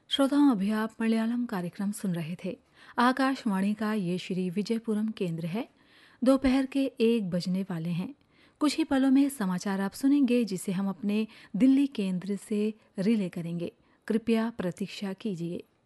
श्रोताओं, अभी आप मलयालम कार्यक्रम सुन रहे थे। आकाशवाणी का ये श्री विजयपुरम केंद्र है। दोपहर के 1 बजने वाले हैं। कुछ ही पलों में समाचार आप सुनेंगे, जिसे हम अपने दिल्ली केंद्र से रिले करेंगे। कृपया प्रतीक्षा कीजिए।